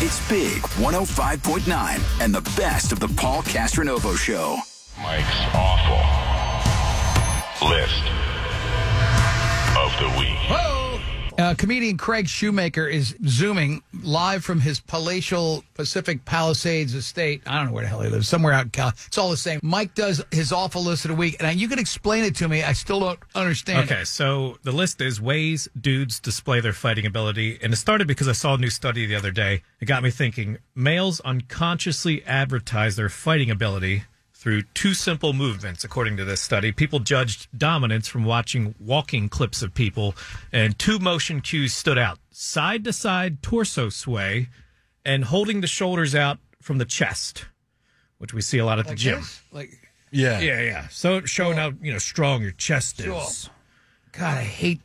It's Big 105.9 and the best of the Paul Castronovo Show. Mike's awful list of the week. Comedian Craig Shoemaker is Zooming live from his palatial Pacific Palisades estate. I don't know where the hell he lives. Somewhere out in Cal. It's all the same. Mike does his awful list of the week, and you can explain it to me. I still don't understand. Okay, so the list is ways dudes display their fighting ability, and it started because I saw a new study the other day. It got me thinking. Males unconsciously advertise their fighting ability through two simple movements, according to this study. People judged dominance from watching walking clips of people, and two motion cues stood out. Side-to-side torso sway and holding the shoulders out from the chest, which we see a lot at the gym. This? Yeah. So showing how strong your chest Sure. is. God, I hate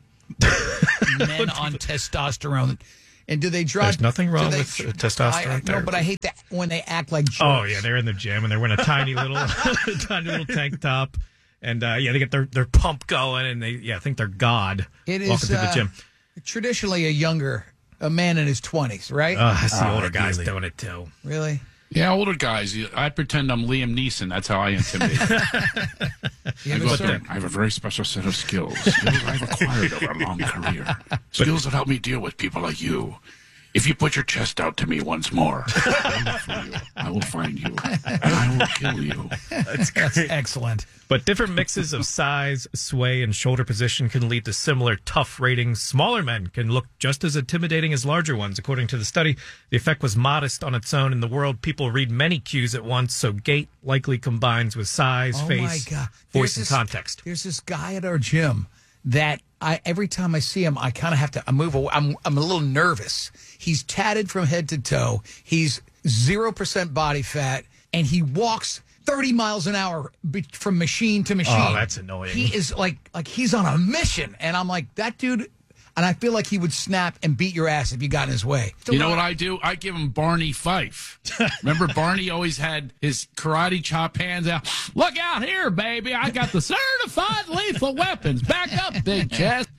men on testosterone. And do they drive? There's nothing wrong with testosterone. No, but I hate that when they act like jerks. Oh yeah, they're in the gym and they're wearing a tiny little tank top, and they get their pump going, and they think they're God. It is walking through the gym. Traditionally a man in his 20s, right? I see older guys doing it too. Really? Yeah, older guys. I pretend I'm Liam Neeson. That's how I intimidate. I have a very special set of skills I've acquired over a long career. Skills that help me deal with people like you. If you put your chest out to me once more, I will look for you. I will find you, and I will kill you. That's excellent. But different mixes of size, sway, and shoulder position can lead to similar tough ratings. Smaller men can look just as intimidating as larger ones. According to the study, the effect was modest on its own. In the world, people read many cues at once, so gait likely combines with size, face, voice, and context. There's this guy at our gym that every time I see him, I kind of have to move away. I'm a little nervous. He's tatted from head to toe. He's 0% body fat, and he walks 30 miles an hour from machine to machine. Oh, that's annoying. He is like he's on a mission, and I'm like, that dude, and I feel like he would snap and beat your ass if you got in his way. You know what I do? I give him Barney Fife. Remember Barney always had his karate chop hands out. Look out here, baby. I got the certified lethal weapons. Back up, big chest.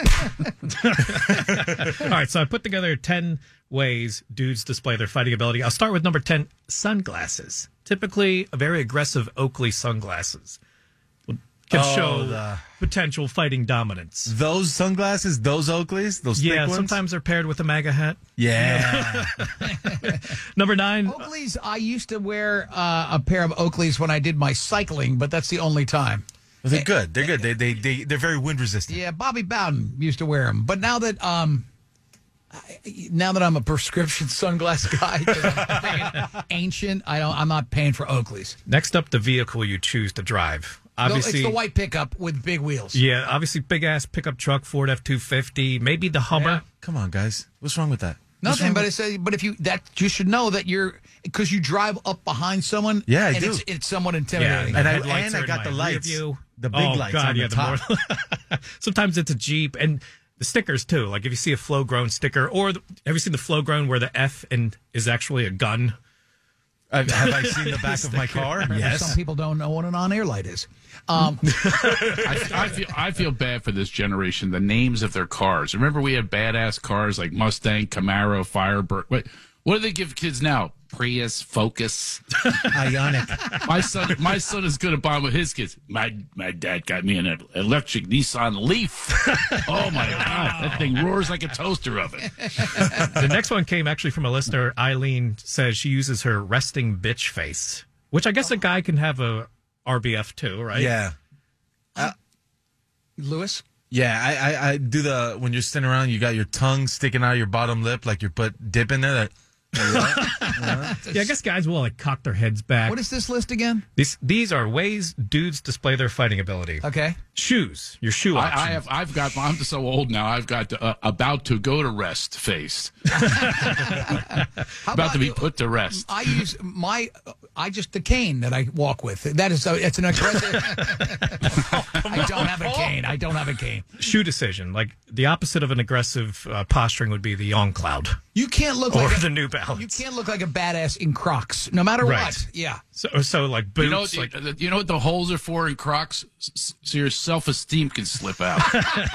All right, so I put together 10 ways dudes display their fighting ability. I'll start with number 10, sunglasses. Typically, a very aggressive Oakley sunglasses can show potential fighting dominance. Those sunglasses, those Oakleys, those thick ones? Sometimes they're paired with a MAGA hat. Yeah. Number 9. Oakleys, I used to wear a pair of Oakleys when I did my cycling, but that's the only time. Well, they're good. They're good. They're very wind resistant. Yeah, Bobby Bowden used to wear them. But now that I'm a prescription sunglass guy, 'cause I'm paying ancient, I'm not paying for Oakleys. Next up, the vehicle you choose to drive. Obviously, it's the white pickup with big wheels. Yeah, obviously, big ass pickup truck, Ford F-250, maybe the Hummer. Yeah. Come on, guys. What's wrong with that? Nothing, but if you should know that because you drive up behind someone. Yeah, I and do. It's somewhat intimidating. And I are got in the my lights, rear view. the big lights on the top. Sometimes it's a Jeep and the stickers too. Like if you see a Flow Grown sticker, or have you seen the Flow Grown where the F is actually a gun? Have I seen the back of my car? Yes. Some people don't know what an on-air light is. I feel bad for this generation. The names of their cars. Remember, we had badass cars like Mustang, Camaro, Firebird. What do they give kids now? Prius, Focus, Ioniq. My son is good at buying with his kids. My dad got me an electric Nissan Leaf. Oh my God, that thing roars like a toaster oven. The next one came actually from a listener. Eileen says she uses her resting bitch face, which I guess a guy can have a RBF too, right? Yeah. Lewis? Yeah, I do when you're sitting around, you got your tongue sticking out of your bottom lip like you put dip in there. Yeah, I guess guys will cock their heads back. What is this list again? These are ways dudes display their fighting ability. Okay. Shoes, your shoe options. I'm so old now. I've got about to go to rest face. About to be put to rest. I use the cane that I walk with. It's an aggressive. I don't have a cane. Shoe decision, like the opposite of an aggressive posturing would be the on cloud. You can't look or like the New Balance. You can't look like a badass in Crocs, no matter Right. what. Yeah. So like boots. You know what the holes are for in Crocs? So your self-esteem can slip out.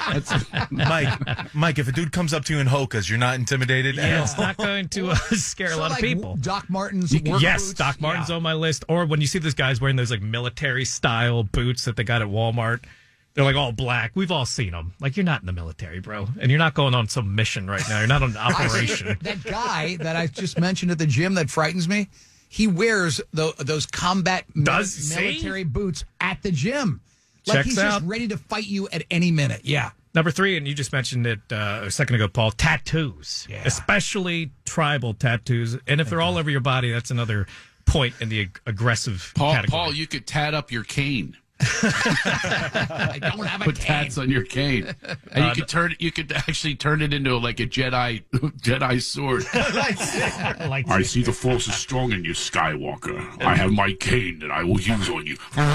Mike, if a dude comes up to you in Hokas, you're not intimidated? Yeah, it's not going to scare a lot of people. Doc Martens work Yes, boots. Doc Martens Yeah. on my list. Or when you see those guys wearing those like military style boots that they got at Walmart, they're like all black. We've all seen them. Like, you're not in the military, bro, and you're not going on some mission right now. You're not on an operation. That guy that I just mentioned at the gym that frightens me, he wears those combat military boots at the gym. Like Checks he's out. just ready to fight you at any minute. Yeah. Number 3, and you just mentioned it a second ago, Paul, tattoos, especially tribal tattoos. And if they're all over your body, that's another point in the aggressive category. Paul, you could tat up your cane. I don't have a Put cane. tats on your cane, and you could actually turn it into like a Jedi sword. I see the Force is strong in you, Skywalker. I have my cane that I will use on you.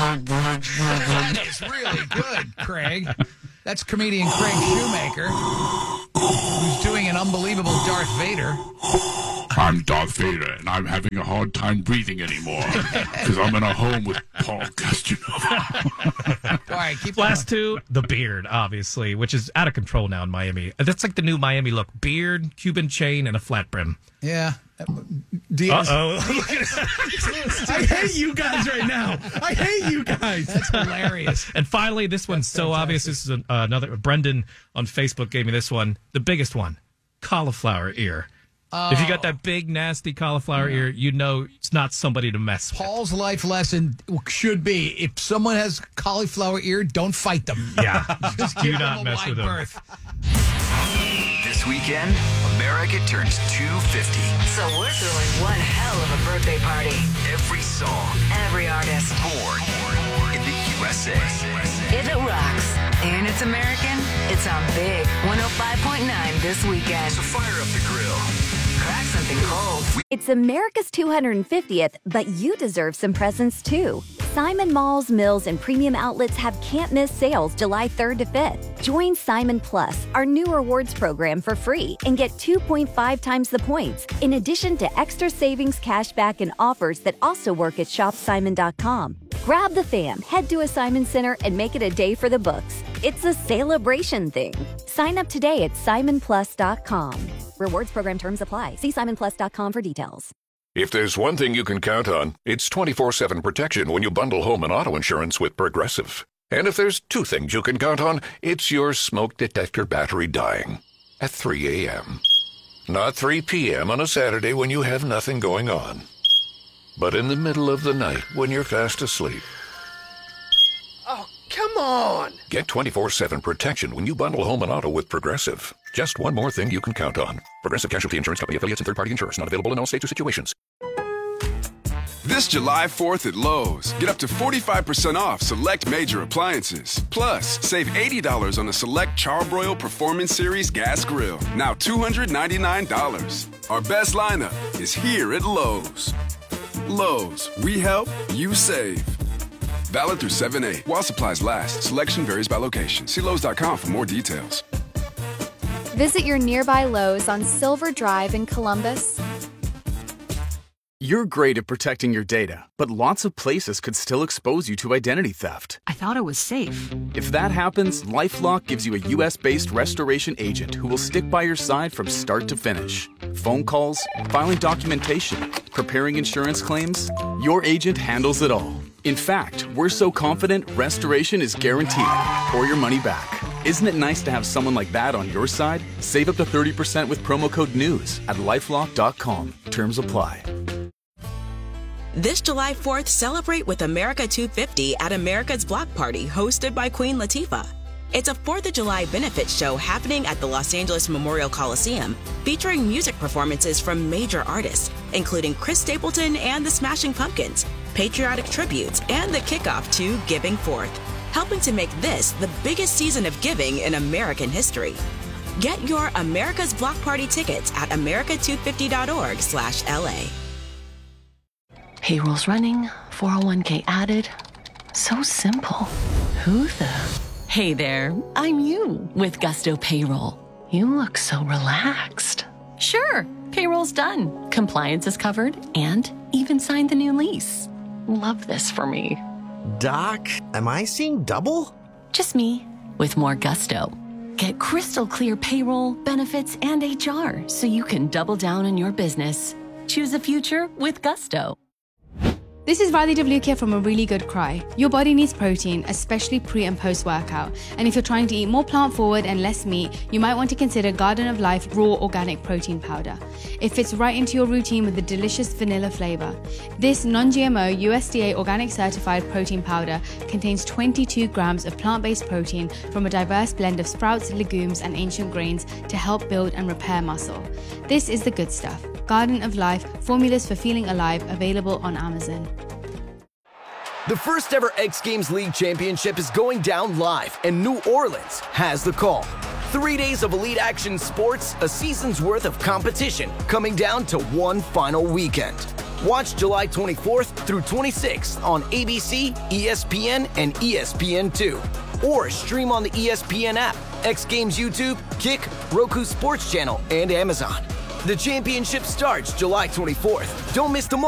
That is really good, Craig. That's comedian Craig Shoemaker, who's doing an unbelievable Darth Vader. I'm Darth Vader, and I'm having a hard time breathing anymore because I'm in a home with Paul Castanova. All right, keep Last 2, the beard, obviously, which is out of control now in Miami. That's like the new Miami look. Beard, Cuban chain, and a flat brim. Yeah. Diaz. Uh-oh. I hate you guys right now. I hate you guys. That's hilarious. And finally, this one's so obvious. This is another. Brendan on Facebook gave me this one. The biggest one, cauliflower ear. If you got that big, nasty cauliflower ear, you know it's not somebody to mess with. Paul's life lesson should be, if someone has cauliflower ear, don't fight them. Yeah. Just Do give not them a mess wide with them. berth. This weekend, America turns 250. So we're throwing one hell of a birthday party. Every song Every artist. born in the USA. If it rocks and it's American, it's on Big 105.9 this weekend. So fire up the grill. Crack something cold. It's America's 250th, but you deserve some presents too. Simon Malls, Mills, and premium outlets have can't-miss sales July 3rd to 5th. Join Simon Plus, our new rewards program, for free and get 2.5 times the points, in addition to extra savings, cashback, and offers that also work at shopsimon.com. Grab the fam, head to a Simon Center, and make it a day for the books. It's a celebration thing. Sign up today at simonplus.com. Rewards program terms apply. See simonplus.com for details. If there's one thing you can count on, it's 24/7 protection when you bundle home and auto insurance with Progressive. And if there's two things you can count on, it's your smoke detector battery dying at 3 a.m. Not 3 p.m. on a Saturday when you have nothing going on, but in the middle of the night when you're fast asleep. Oh, come on! Get 24/7 protection when you bundle home and auto with Progressive. Just one more thing you can count on. Progressive Casualty Insurance Company affiliates and third-party insurers. Not available in all states or situations. This July 4th at Lowe's, get up to 45% off select major appliances. Plus, save $80 on the select Charbroil Performance Series gas grill. Now $299. Our best lineup is here at Lowe's. Lowe's, we help, you save. Valid through 7/8. While supplies last, selection varies by location. See Lowe's.com for more details. Visit your nearby Lowe's on Silver Drive in Columbus. You're great at protecting your data, but lots of places could still expose you to identity theft. I thought it was safe. If that happens, LifeLock gives you a U.S.-based restoration agent who will stick by your side from start to finish. Phone calls, filing documentation, preparing insurance claims, your agent handles it all. In fact, we're so confident restoration is guaranteed or your money back. Isn't it nice to have someone like that on your side? Save up to 30% with promo code NEWS at LifeLock.com. Terms apply. This July 4th, celebrate with America 250 at America's Block Party, hosted by Queen Latifah. It's a 4th of July benefit show happening at the Los Angeles Memorial Coliseum, featuring music performances from major artists, including Chris Stapleton and the Smashing Pumpkins, patriotic tributes, and the kickoff to Giving Forth, helping to make this the biggest season of giving in American history. Get your America's Block Party tickets at america250.org/LA. Payroll's running, 401k added. So simple. Who the? Hey there, I'm you with Gusto Payroll. You look so relaxed. Sure, payroll's done, compliance is covered, and even signed the new lease. Love this for me. Doc, am I seeing double? Just me, with more gusto. Get crystal clear payroll, benefits, and HR so you can double down on your business. Choose a future with gusto. This is Riley Devlukia from A Really Good Cry. Your body needs protein, especially pre and post workout. And if you're trying to eat more plant forward and less meat, you might want to consider Garden of Life Raw Organic Protein Powder. It fits right into your routine with a delicious vanilla flavor. This non-GMO USDA organic certified protein powder contains 22 grams of plant-based protein from a diverse blend of sprouts, legumes, and ancient grains to help build and repair muscle. This is the good stuff. Garden of Life, formulas for feeling alive, available on Amazon. The first ever X Games League Championship is going down live, and New Orleans has the call. 3 days of elite action sports, a season's worth of competition, coming down to one final weekend. Watch July 24th through 26th on ABC, ESPN, and ESPN2. Or stream on the ESPN app, X Games YouTube, Kick, Roku Sports Channel, and Amazon. The championship starts July 24th. Don't miss the moment.